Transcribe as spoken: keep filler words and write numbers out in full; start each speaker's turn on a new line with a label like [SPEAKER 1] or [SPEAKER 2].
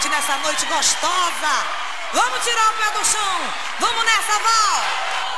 [SPEAKER 1] gente nessa noite gostosa. Vamos tirar o pé do chão. Vamos nessa, Val.